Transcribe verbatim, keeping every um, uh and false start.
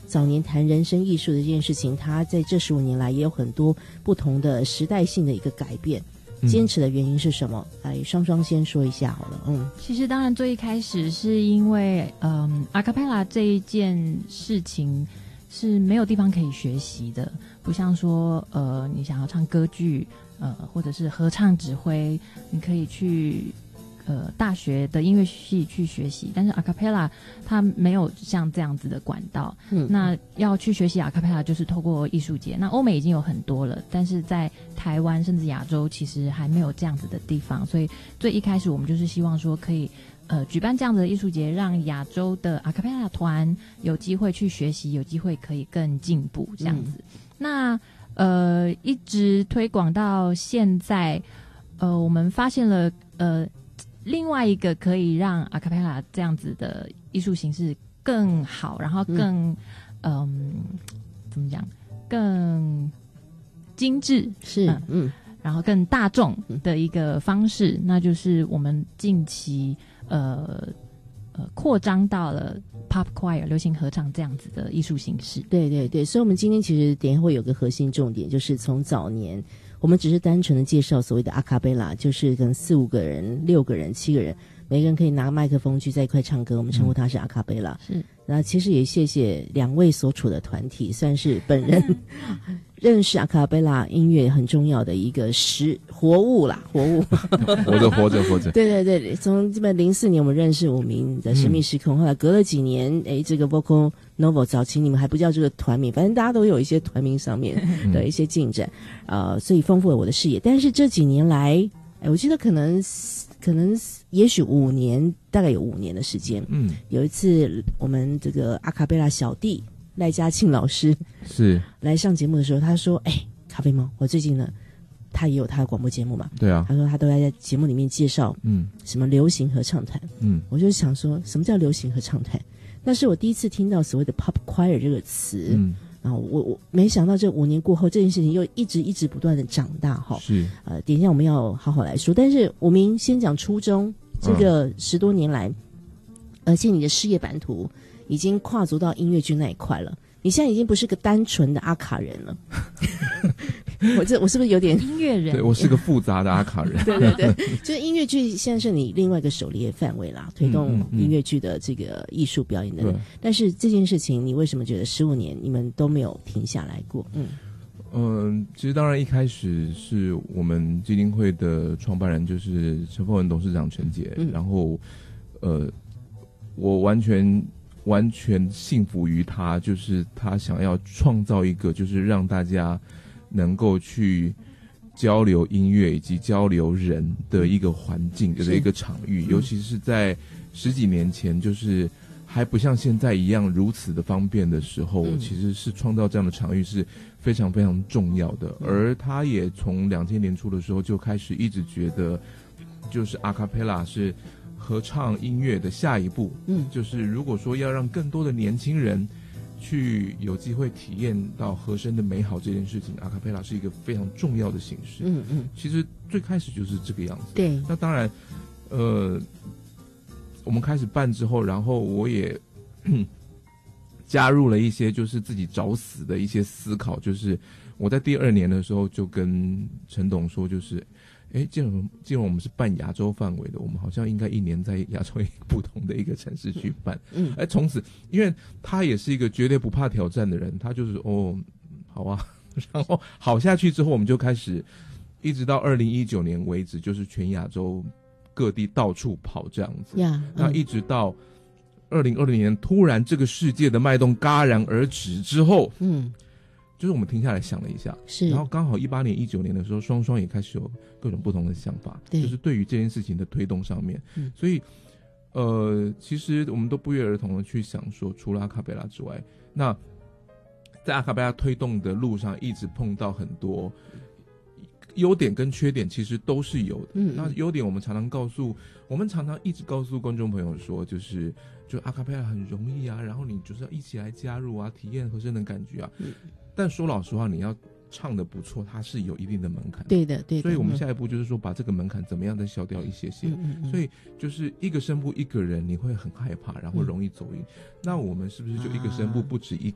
早年谈人生艺术的这件事情，它在这十五年来也有很多不同的时代性的一个改变。坚持的原因是什么？来，双双先说一下好了。嗯， 其实当然最一开始是因为，嗯，阿卡贝拉这一件事情是没有地方可以学习的，不像说，呃，你想要唱歌剧，呃，或者是合唱指挥，你可以去。呃，大学的音乐系去学习，但是阿卡贝拉它没有像这样子的管道。嗯，那要去学习阿卡贝拉，就是透过艺术节。那欧美已经有很多了，但是在台湾甚至亚洲，其实还没有这样子的地方。所以最一开始，我们就是希望说，可以呃举办这样子的艺术节，让亚洲的阿卡贝拉团有机会去学习，有机会可以更进步这样子。嗯、那呃，一直推广到现在，呃，我们发现了呃。另外一个可以让阿卡贝拉这样子的艺术形式更好，然后更 嗯, 嗯怎么讲更精致是 嗯, 嗯， 然后更大众的一个方式，嗯、那就是我们近期呃呃扩张到了 pop choir 流行合唱这样子的艺术形式。 对对对，所以我们今天其实等一下会有个核心重点，就是从早年。我们只是单纯的介绍所谓的阿卡贝拉，就是跟四五个人、六个人、七个人，每个人可以拿麦克风去在一块唱歌，我们称呼它是阿卡贝拉。 是， 那其实也谢谢两位所处的团体，算是本人认识阿卡贝拉音乐很重要的一个实活物啦，活物， 活着活着活着。 对对对，从这边零四年我们认识五名的神秘时空，嗯、后来隔了几年，哎，这个 Vocal Novel 早期你们还不叫这个团名，反正大家都有一些团名上面的一些进展，嗯、呃，所以丰富了我的视野。但是这几年来，哎，我记得可能可能也许五年，大概有五年的时间。嗯，有一次我们这个阿卡贝拉小弟赖嘉庆老师是来上节目的时候，他说：“哎，咖啡猫，我最近呢，他也有他的广播节目嘛。 对啊， 他说他都在节目里面介绍，嗯，什么流行合唱团。嗯，我就想说，什么叫流行合唱团？那是我第一次听到所谓的 pop choir 这个词。嗯。”然后我我没想到这五年过后，这件事情又一直一直不断的长大哈。 是呃，等一下我们要好好来说。但是我们先讲初衷，这个十多年来，嗯、而且你的事业版图已经跨足到音乐剧那一块了。你现在已经不是个单纯的阿卡人了。我这我是不是有点音乐人？ 对，我是个复杂的阿卡人。 对对对，就是音乐剧现在是你另外一个狩猎范围啦，推动音乐剧的这个艺术表演的人。嗯嗯嗯、但是这件事情，你为什么觉得十五年你们都没有停下来过？嗯嗯，其实当然一开始是我们基金会的创办人就是陈凤文董事长陈杰，嗯、然后呃，我完全。完全信服于他，就是他想要创造一个就是让大家能够去交流音乐以及交流人的一个环境的一个场域，尤其是在十几年前就是还不像现在一样如此的方便的时候，嗯、其实是创造这样的场域是非常非常重要的。嗯、而他也从两千年初的时候就开始一直觉得就是阿卡贝拉是合唱音乐的下一步，嗯，就是如果说要让更多的年轻人去有机会体验到和声的美好这件事情，阿卡贝拉是一个非常重要的形式。嗯嗯，其实最开始就是这个样子。 对， 那当然，呃，我们开始办之后，然后我也加入了一些就是自己找死的一些思考，就是我在第二年的时候就跟陈董说，就是哎，既然既然我们是办亚洲范围的，我们好像应该一年在亚洲不同的一个城市去办。嗯，哎，从此，因为他也是一个绝对不怕挑战的人，他就是哦，好啊，然后好下去之后，我们就开始，一直到二零一九年为止，就是全亚洲各地到处跑这样子。 呀， 那一直到二零二零年，突然这个世界的脉动戛然而止之后，嗯。就是我们停下来想了一下， 是， 然后刚好一八年、一九年的时候，双双也开始有各种不同的想法，就是对于这件事情的推动上面，嗯、所以，呃，其实我们都不约而同的去想说，除了阿卡贝拉之外，那在阿卡贝拉推动的路上，一直碰到很多优点跟缺点，其实都是有的。嗯，那优点我们常常告诉，我们常常一直告诉观众朋友说，就是就阿卡贝拉很容易啊，然后你就是要一起来加入啊，体验和声的感觉啊。嗯，但说老实话，你要唱得不错，它是有一定的门槛。 对的，对的。 所以我们下一步就是说，把这个门槛怎么样再消掉一些些。嗯嗯嗯，所以就是一个声部一个人，你会很害怕，然后容易走音。嗯、那我们是不是就一个声部不止一